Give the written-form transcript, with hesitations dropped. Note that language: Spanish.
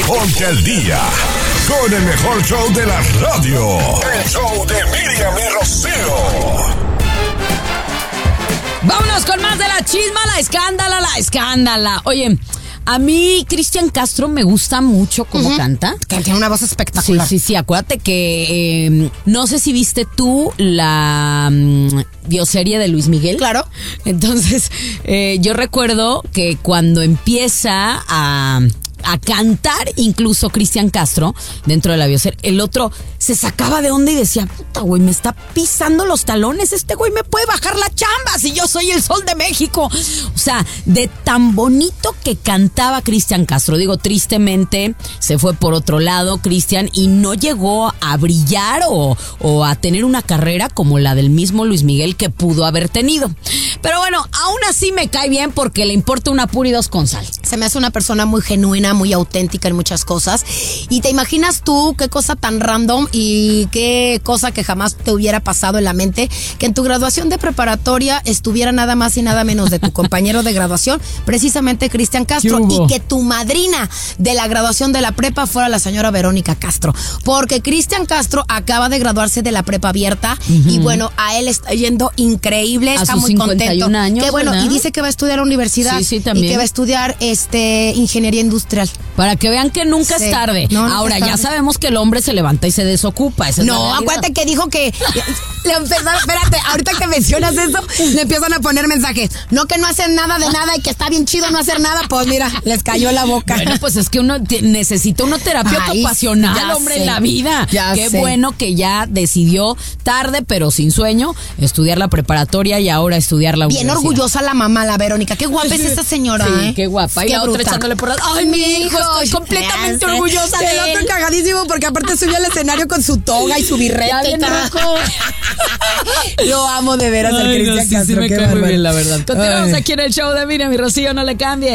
Ponte al día con el mejor show de la radio. El show de Miriam y Rocío. Vámonos con más de la chisma, la escándala. Oye, a mí Cristian Castro me gusta mucho cómo canta. Tiene una voz espectacular. Sí. Acuérdate que no sé si viste tú la bioserie de Luis Miguel. Claro. Entonces, yo recuerdo que cuando empieza a cantar incluso Cristian Castro dentro de la bioserie, el otro se sacaba de onda y decía, puta güey, me está pisando los talones, este güey me puede bajar la chamba si yo soy el Sol de México. O sea, de tan bonito que cantaba Cristian Castro. Digo, tristemente se fue por otro lado Cristian y no llegó a brillar o a tener una carrera como la del mismo Luis Miguel que pudo haber tenido. Pero bueno, aún así me cae bien porque le importa una pura y dos con sal. Se me hace una persona muy genuina, muy auténtica en muchas cosas. Y te imaginas tú qué cosa tan random y qué cosa que jamás te hubiera pasado en la mente, que en tu graduación de preparatoria estuviera nada más y nada menos de tu compañero de graduación, precisamente Cristian Castro, y que tu madrina de la graduación de la prepa fuera la señora Verónica Castro. Porque Cristian Castro acaba de graduarse de la prepa abierta y bueno, a él está yendo increíble, está muy contento. Años, que bueno, ¿verdad? Y dice que va a estudiar a la universidad. Sí, también. Y que va a estudiar ingeniería industrial. Para que vean que nunca es tarde. Ahora, ya sabemos que el hombre se levanta y se desocupa. No, acuérdate que dijo que... espérate, ahorita que mencionas eso, le empiezan a poner mensajes. No, que no hacen nada de nada y que está bien chido no hacer nada. Pues mira, les cayó la boca. Bueno, pues es que uno necesita una terapia ocupacional, hombre, en la vida. Qué bueno que ya decidió tarde, pero sin sueño, estudiar la preparatoria y ahora estudiar la universidad. Bien orgullosa la mamá, la Verónica. Qué guapa es esa señora, Sí, qué guapa. Y la otra echándole por la... ¡Ay, mi hijo! Estoy completamente orgullosa de El él. otro cagadísimo porque aparte subió al escenario con su toga y su birrete. Lo amo de veras al Cristian Castro. Sí, me cae muy bien, la verdad. Continuamos aquí en el show de Miriam y Rocío, no le cambie.